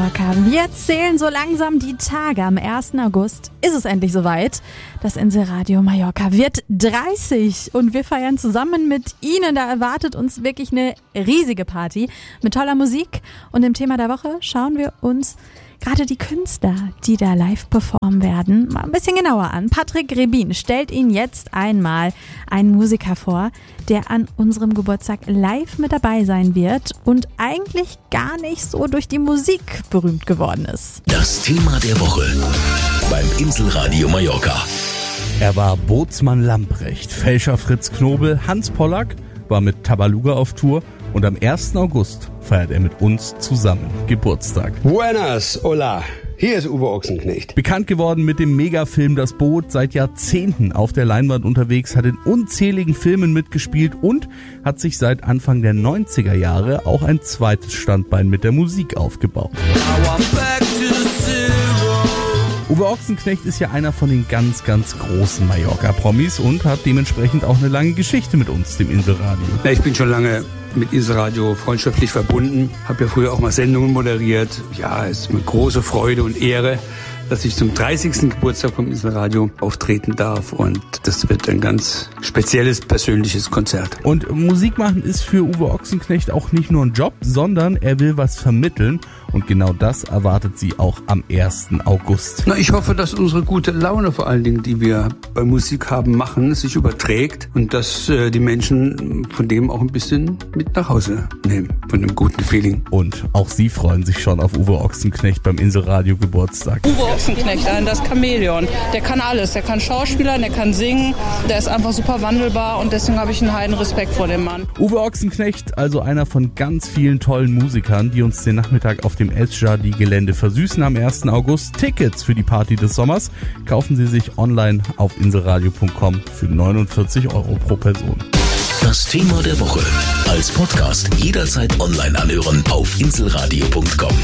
Mallorca. Wir zählen so langsam die Tage. Am 1. August ist es endlich soweit. Das Inselradio Mallorca wird 30 und wir feiern zusammen mit Ihnen. Da erwartet uns wirklich eine riesige Party mit toller Musik. Und im Thema der Woche schauen wir uns gerade die Künstler, die da live performen werden, mal ein bisschen genauer an. Patrick Rebin stellt Ihnen jetzt einmal einen Musiker vor, der an unserem Geburtstag live mit dabei sein wird und eigentlich gar nicht so durch die Musik berühmt geworden ist. Das Thema der Woche beim Inselradio Mallorca. Er war Bootsmann Lamprecht, Fälscher Fritz Knobel, Hans Pollack war mit Tabaluga auf Tour und am 1. August feiert er mit uns zusammen Geburtstag. Buenas, hola. Hier ist Uwe Ochsenknecht. Bekannt geworden mit dem Megafilm Das Boot, seit Jahrzehnten auf der Leinwand unterwegs, hat in unzähligen Filmen mitgespielt und hat sich seit Anfang der 90er Jahre auch ein zweites Standbein mit der Musik aufgebaut. Uwe Ochsenknecht ist ja einer von den ganz, ganz großen Mallorca-Promis und hat dementsprechend auch eine lange Geschichte mit uns, dem Inselradio. Ja, ich bin schon lange mit Inselradio freundschaftlich verbunden, habe ja früher auch mal Sendungen moderiert. Ja, es ist eine große Freude und Ehre, dass ich zum 30. Geburtstag vom Inselradio auftreten darf und das wird ein ganz spezielles, persönliches Konzert. Und Musik machen ist für Uwe Ochsenknecht auch nicht nur ein Job, sondern er will was vermitteln und genau das erwartet sie auch am 1. August. Na, ich hoffe, dass unsere gute Laune vor allen Dingen, die wir bei Musik haben, machen, sich überträgt und dass die Menschen von dem auch ein bisschen mit nach Hause nehmen, von dem guten Feeling. Und auch sie freuen sich schon auf Uwe Ochsenknecht beim Inselradio Geburtstag. Uwe Ochsenknecht, das Chamäleon. Der kann alles. Der kann Schauspielern, der kann singen. Der ist einfach super wandelbar und deswegen habe ich einen heiden Respekt vor dem Mann. Uwe Ochsenknecht, also einer von ganz vielen tollen Musikern, die uns den Nachmittag auf dem Esjardin-Gelände versüßen am 1. August. Tickets für die Party des Sommers kaufen Sie sich online auf inselradio.com für 49 € pro Person. Das Thema der Woche als Podcast jederzeit online anhören auf inselradio.com.